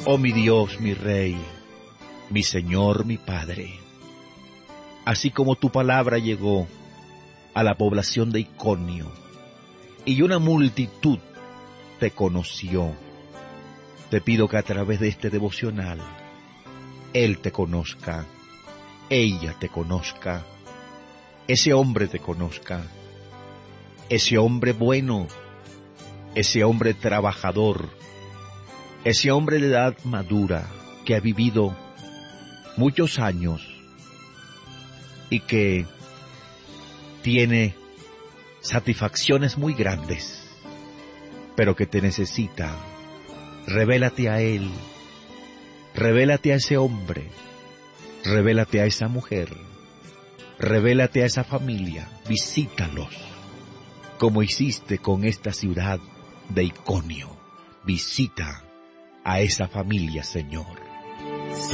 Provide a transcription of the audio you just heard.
Oh mi Dios, mi Rey, mi Señor, mi Padre, así como tu palabra llegó a la población de Iconio, y una multitud te conoció, te pido que a través de este devocional, él te conozca, ella te conozca, ese hombre te conozca, ese hombre bueno, ese hombre trabajador, ese hombre de edad madura que ha vivido muchos años y que tiene satisfacciones muy grandes, pero que te necesita. Revélate a él, revélate a ese hombre, revélate a esa mujer, revélate a esa familia, visítalos, como hiciste con esta ciudad de Iconio. Visita a esa familia, Señor.